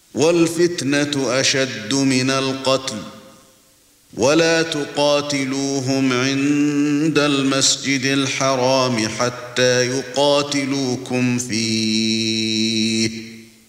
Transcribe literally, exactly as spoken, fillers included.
وَالْفِتْنَةُ أَشَدُّ مِنَ الْقَتْلِ وَلَا تُقَاتِلُوهُمْ عِندَ الْمَسْجِدِ الْحَرَامِ حَتَّى يُقَاتِلُوكُمْ فِيهِ